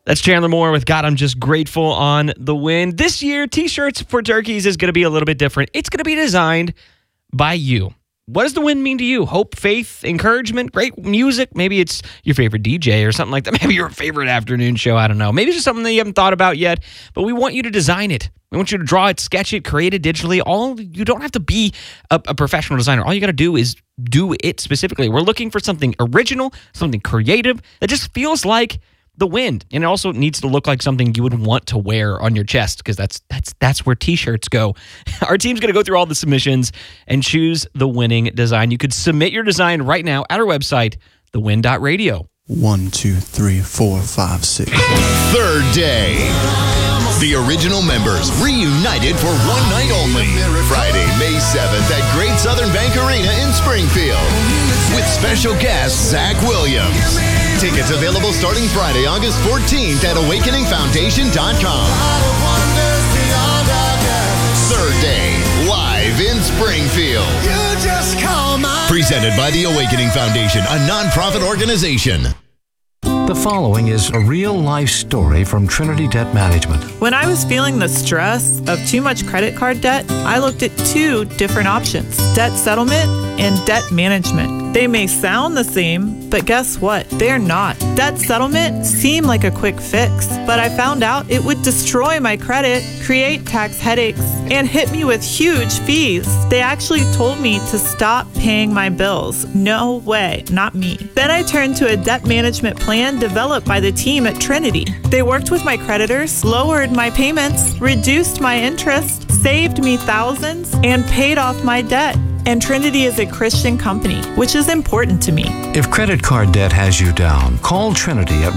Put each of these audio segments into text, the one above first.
That's Chandler Moore with God, I'm Just Grateful on The Wind. This year, T-Shirts for Turkeys is going to be a little bit different. It's going to be designed by you. What does The Wind mean to you? Hope, faith, encouragement, great music? Maybe it's your favorite DJ or something like that. Maybe your favorite afternoon show. I don't know. Maybe it's just something that you haven't thought about yet, but we want you to design it. We want you to draw it, sketch it, create it digitally. You don't have to be a professional designer. All you got to do is do it specifically. We're looking for something original, something creative that just feels like The Wind. And it also needs to look like something you would want to wear on your chest, because that's where T-shirts go. Our team's going to go through all the submissions and choose the winning design. You could submit your design right now at our website, thewind.radio. 1, 2, 3, 4, 5, 6. Third day. The original members reunited for one night only. Friday, May 7th at Great Southern Bank Arena in Springfield. With special guest Zach Williams. Tickets available starting Friday, August 14th at awakeningfoundation.com. Third day, live in Springfield. Presented by the Awakening Foundation, a nonprofit organization. The following is a real-life story from Trinity Debt Management. When I was feeling the stress of too much credit card debt, I looked at two different options: debt settlement and debt management. They may sound the same, but guess what? They're not. Debt settlement seemed like a quick fix, but I found out it would destroy my credit, create tax headaches, and hit me with huge fees. They actually told me to stop paying my bills. No way, not me. Then I turned to a debt management plan developed by the team at Trinity. They worked with my creditors, lowered my payments, reduced my interest, saved me thousands, and paid off my debt. And Trinity is a Christian company, which is important to me. If credit card debt has you down, call Trinity at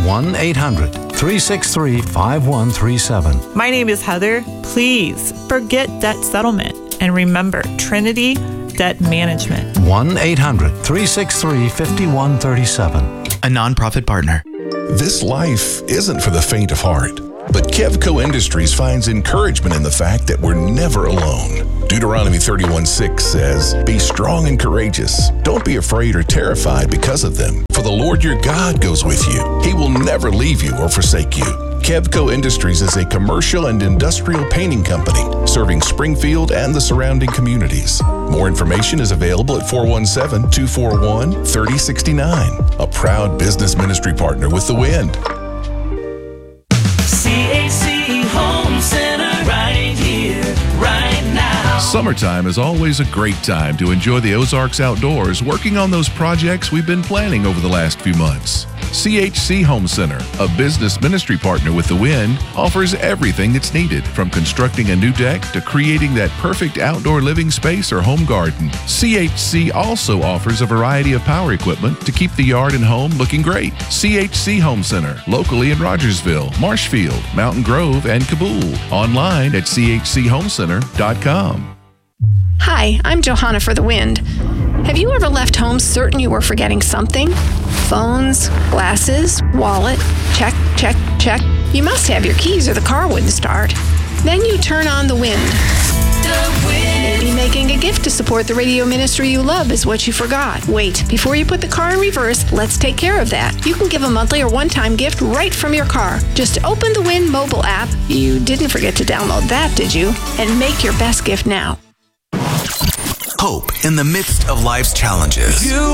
1-800-363-5137. My name is Heather. Please forget debt settlement and remember Trinity Debt Management. 1-800-363-5137. A nonprofit partner. This life isn't for the faint of heart, but Kevco Industries finds encouragement in the fact that we're never alone. Deuteronomy 31:6 says, "Be strong and courageous. Don't be afraid or terrified because of them, for the Lord your God goes with you. He will never leave you or forsake you." Kevco Industries is a commercial and industrial painting company serving Springfield and the surrounding communities. More information is available at 417-241-3069. A proud business ministry partner with The Wind. CHC Home Center, right here, right now. Summertime is always a great time to enjoy the Ozarks outdoors, working on those projects we've been planning over the last few months. CHC Home Center, a business ministry partner with The Wind, offers everything that's needed, from constructing a new deck to creating that perfect outdoor living space or home garden. CHC also offers a variety of power equipment to keep the yard and home looking great. CHC Home Center, locally in Rogersville, Marshfield, Mountain Grove, and Kabul. Online at chchomecenter.com. Hi, I'm Johanna for The Wind. Have you ever left home certain you were forgetting something? Phones, glasses, wallet, check. You must have your keys or the car wouldn't start. Then you turn on The Wind. Maybe making a gift to support the radio ministry you love is what you forgot. Wait, before you put the car in reverse, let's take care of that. You can give a monthly or one-time gift right from your car. Just open the Wind mobile app. You didn't forget to download that, did you? And make your best gift now. Hope in the midst of life's challenges.